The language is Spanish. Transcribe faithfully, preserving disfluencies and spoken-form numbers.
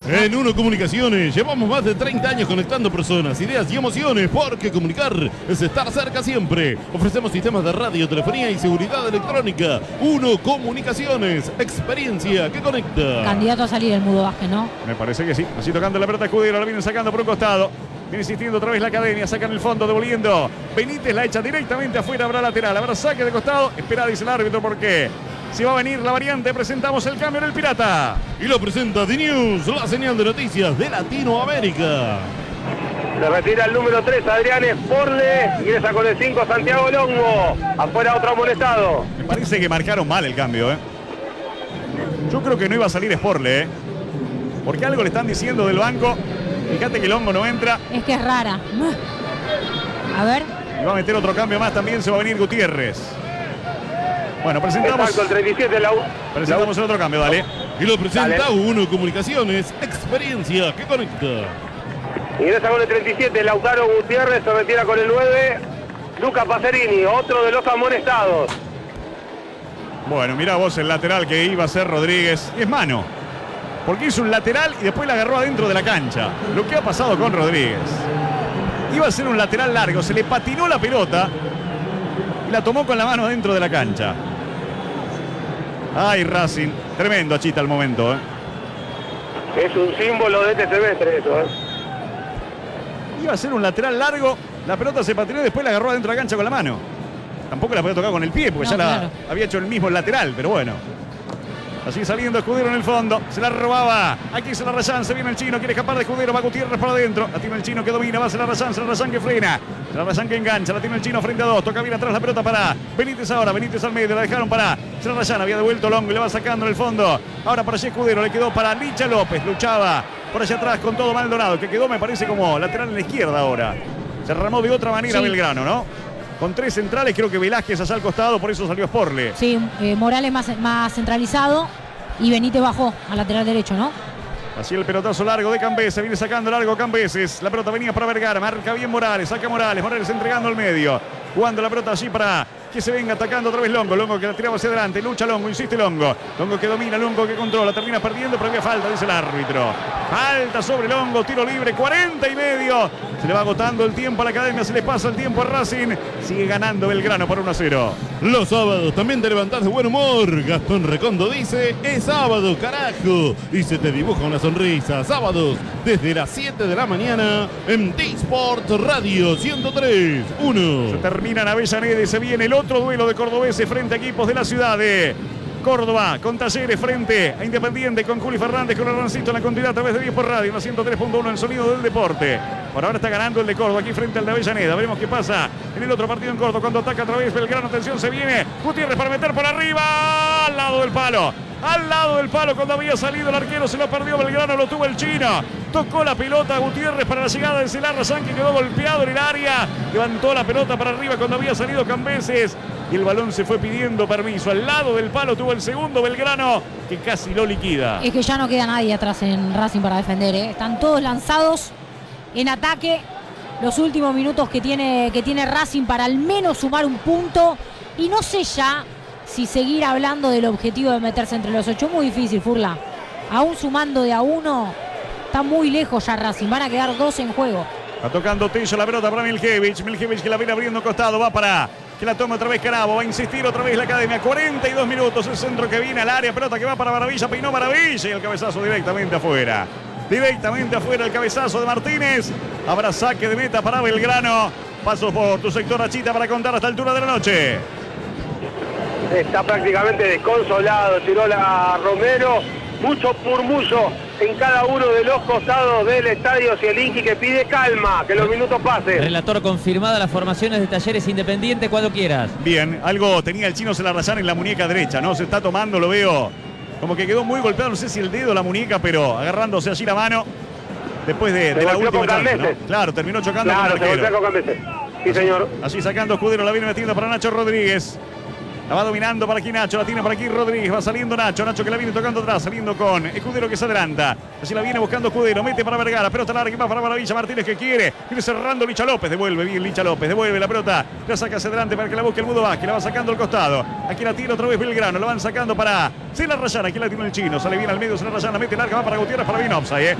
En Uno Comunicaciones llevamos más de treinta años conectando personas, ideas y emociones, porque comunicar es estar cerca siempre. Ofrecemos sistemas de radio, telefonía y seguridad electrónica. Uno Comunicaciones, experiencia que conecta. Candidato a salir el Mudo Vázquez, ¿no? Me parece que sí. Así tocando la pelota Escudero, la vienen sacando por un costado. Viene insistiendo otra vez la academia, sacan el fondo, devolviendo. Benítez la echa directamente afuera, habrá lateral, habrá saque de costado. Espera, dice el árbitro, porque si va a venir la variante, presentamos el cambio en el Pirata. Y lo presenta D-News, la señal de noticias de Latinoamérica. Se retira el número tres, Adrián Esporle, ingresa con el cinco, Santiago Longo. Afuera otro amonestado. Me parece que marcaron mal el cambio, ¿eh? Yo creo que no iba a salir Esporle, ¿eh? Porque algo le están diciendo del banco. Fíjate que Longo no entra. Es que es rara. A ver. Y va a meter otro cambio más, también se va a venir Gutiérrez. Bueno, presentamos. Exacto, el treinta y siete, la U. Presentamos el otro cambio, dale. Y lo presenta Dale. Uno Comunicaciones, experiencia que conecta. Ingresa con el treinta y siete, Lautaro Gutiérrez, se retira con el nueve, Luca Pacerini, otro de los amonestados. Bueno, mirá vos el lateral que iba a ser Rodríguez. Es mano. Porque hizo un lateral y después la agarró adentro de la cancha. Lo que ha pasado con Rodríguez. Iba a ser un lateral largo, se le patinó la pelota y la tomó con la mano adentro de la cancha. Ay, Racing. Tremendo Achita al momento, ¿eh? Es un símbolo de este semestre eso, ¿eh? Iba a ser un lateral largo, la pelota se patinó y después la agarró adentro de la cancha con la mano. Tampoco la podía tocar con el pie porque No, ya la claro. había hecho el mismo lateral, pero bueno. Así saliendo Escudero en el fondo, se la robaba, aquí se la Rayán, se viene el chino, quiere escapar de Escudero, va Gutiérrez para adentro, la tiene el chino que domina, va a ser la Rayán, se la Rayán que frena, se la Rayán que engancha, la tiene el chino frente a dos, toca bien atrás la pelota para Benítez ahora, Benítez al medio, la dejaron para se la Rayán, había devuelto Longo y le va sacando en el fondo, ahora para allí Escudero, le quedó para Licha López, luchaba por allá atrás con todo Maldonado, que quedó me parece como lateral en la izquierda ahora, se armó de otra manera Sí. Belgrano, ¿no? Con tres centrales, creo que Velázquez allá al costado, por eso salió Sporle. Sí, eh, Morales más, más centralizado y Benítez bajó al lateral derecho, ¿no? Así el pelotazo largo de Cambese, viene sacando largo Cambeses, la pelota venía para Vergara, marca bien Morales, saca Morales, Morales entregando al medio, jugando la pelota allí para que se venga atacando otra vez Longo, Longo que la tiraba hacia adelante, lucha Longo, insiste Longo, Longo que domina, Longo que controla, termina perdiendo, pero había falta, dice el árbitro, falta sobre Longo, tiro libre, cuarenta y medio, se le va agotando el tiempo a la academia, se le pasa el tiempo a Racing, sigue ganando Belgrano por uno a cero. Los sábados también te levantás de buen humor. Gastón Recondo dice, es sábado, carajo. Y se te dibuja una sonrisa. Sábados, desde las siete de la mañana, en D-Sport Radio ciento tres punto uno. Se termina en Avellaneda y se viene el otro duelo de cordobeses frente a equipos de la ciudad de Córdoba, con Talleres frente a Independiente, con Juli Fernández, con Hernancito en la continuidad a través de diez por radio, en la ciento tres punto uno, el sonido del deporte. Por ahora está ganando el de Córdoba aquí frente al de Avellaneda. Veremos qué pasa en el otro partido en Córdoba cuando ataca otra vez Belgrano. Atención, se viene Gutiérrez para meter por arriba, al lado del palo. Al lado del palo cuando había salido el arquero, se lo perdió Belgrano, lo tuvo el chino. Tocó la pelota Gutiérrez para la llegada de Celarra San, que quedó golpeado en el área. Levantó la pelota para arriba cuando había salido Cambeses. Y el balón se fue pidiendo permiso. Al lado del palo tuvo el segundo Belgrano, que casi lo liquida. Es que ya no queda nadie atrás en Racing para defender, ¿eh? Están todos lanzados en ataque. Los últimos minutos que tiene, que tiene Racing para al menos sumar un punto. Y no sé ya si seguir hablando del objetivo de meterse entre los ocho. Muy difícil, Furla. Aún sumando de a uno, está muy lejos ya Racing. Van a quedar dos en juego. Va tocando Tello la pelota para Miljevic. Miljevic que la viene abriendo costado. Va para que la toma otra vez Carabo. Va a insistir otra vez la academia. cuarenta y dos minutos. El centro que viene al área. Pelota que va para Maravilla. Peinó Maravilla. Y el cabezazo directamente afuera. Directamente afuera el cabezazo de Martínez. Habrá saque de meta para Belgrano. Pasos por tu sector, Achita, para contar hasta altura de la noche. Está prácticamente desconsolado Chirola Romero, mucho murmullo en cada uno de los costados del estadio. Zielinski que pide calma, que los minutos pasen. Relator, confirmada las formaciones de Talleres Independiente cuando quieras. Bien, algo tenía el chino Celarrayán en la muñeca derecha, ¿no? Se está tomando, lo veo, como que quedó muy golpeado, no sé si el dedo o la muñeca, pero agarrándose allí la mano después de, de la golpeó última con chance, ¿no? Cambeses. Claro, terminó chocando Claro, con se el golpea arquero. con Cambeses. Sí, señor. Así sacando Escudero, la viene metiendo para Nacho Rodríguez. La va dominando para aquí Nacho, la tiene para aquí Rodríguez, va saliendo Nacho, Nacho que la viene tocando atrás, saliendo con Escudero que se adelanta. Así la viene buscando Escudero, mete para Vergara, pelota larga que va para Maravilla, Martínez que quiere, viene cerrando Licha López, devuelve bien Licha López, devuelve la pelota, la saca hacia adelante para que la busque el Mudo Vázquez, la va sacando al costado. Aquí la tira otra vez Belgrano, la van sacando para Celarrayán, aquí la tiene el chino, sale bien al medio Celarrayán, la mete larga, va para Gutiérrez, para bien offside, ¿eh?